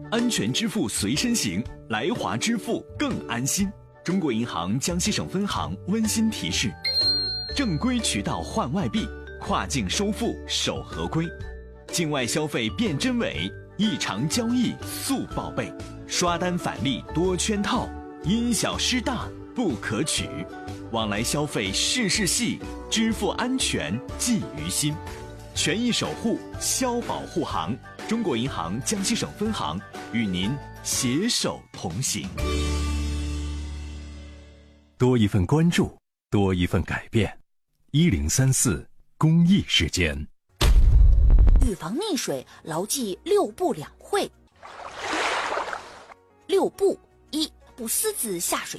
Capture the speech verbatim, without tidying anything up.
安全支付随身行，来华支付更安心。中国银行江西省分行温馨提示：正规渠道换外币，跨境收付守合规。境外消费辨真伪，异常交易速报备。刷单返利多圈套，因小失大不可取。往来消费事事细，支付安全记于心。权益守护，消保护航。中国银行江西省分行与您携手同行。 多一份关注，多一份改变。一零三四公益时间。 预防溺水，牢记六不两会。六不：一、不私自下水